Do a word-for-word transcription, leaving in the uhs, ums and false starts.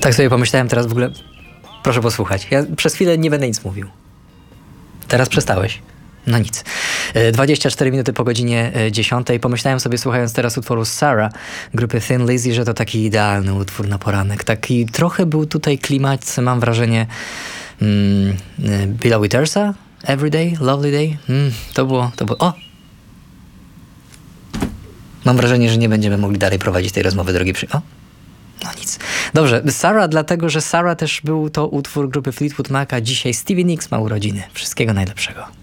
Tak sobie pomyślałem teraz w ogóle... Proszę posłuchać. Ja przez chwilę nie będę nic mówił. Teraz przestałeś. No nic. dwadzieścia cztery minuty po godzinie dziesiątej. Pomyślałem sobie, słuchając teraz utworu Sarah grupy Thin Lizzy, że to taki idealny utwór na poranek. Taki trochę był tutaj klimat, mam wrażenie, mm, Billa Withersa, Everyday, Lovely Day. Mm, to było, to było... O! Mam wrażenie, że nie będziemy mogli dalej prowadzić tej rozmowy, drogi przy... O! No nic. Dobrze, Sarah, dlatego, że Sarah też był to utwór grupy Fleetwood Mac, a dzisiaj Stevie Nicks ma urodziny. Wszystkiego najlepszego.